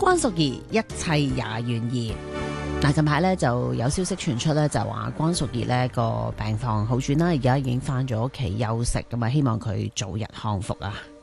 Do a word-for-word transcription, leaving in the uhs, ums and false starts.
關淑怡一切也願意。嗱，近排咧就有消息傳出咧，就話關淑怡呢個病況好轉啦，而家已經翻咗屋企休息，咁啊希望佢早日康復啊！